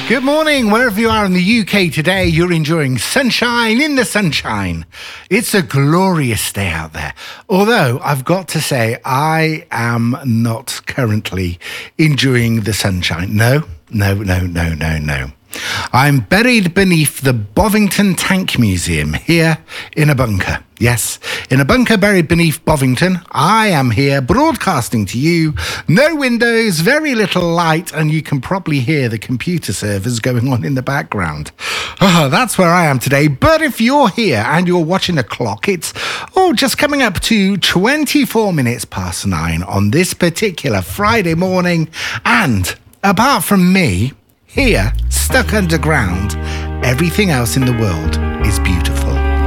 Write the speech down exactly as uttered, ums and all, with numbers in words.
Good morning, wherever you are in the U K today. You're enjoying sunshine in the sunshine. It's a glorious day out there. Although I've got to say, I am not currently enjoying the sunshine. No, no, no, no, no, no. I'm buried beneath the Bovington Tank Museum here in a bunker. Yes, in a bunker buried beneath Bovington. I am here broadcasting to you. No windows, very little light, and you can probably hear the computer servers going on in the background. Oh, that's where I am today. But if you're here and you're watching the clock, it's oh, just coming up to twenty-four minutes past nine on this particular Friday morning. And apart from me, here, stuck underground, everything else in the world